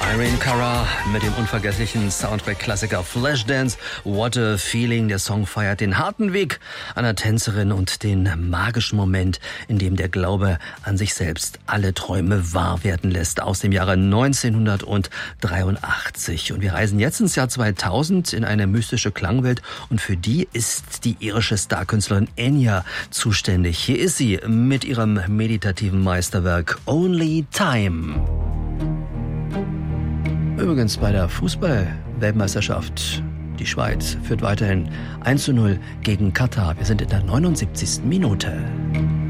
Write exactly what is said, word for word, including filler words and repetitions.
Irene Cara mit dem unvergesslichen Soundtrack-Klassiker Flashdance. What a Feeling. Der Song feiert den harten Weg einer Tänzerin und den magischen Moment, in dem der Glaube an sich selbst alle Träume wahr werden lässt. Aus dem Jahre neunzehnhundertdreiundachtzig. Und wir reisen jetzt ins Jahr zweitausend in eine mystische Klangwelt. Und für die ist die irische Starkünstlerin Enya zuständig. Hier ist sie mit ihrem meditativen Meisterwerk Only Time. Übrigens bei der Fußball-Weltmeisterschaft. Die Schweiz führt weiterhin eins zu null gegen Katar. Wir sind in der neunundsiebzigsten Minute.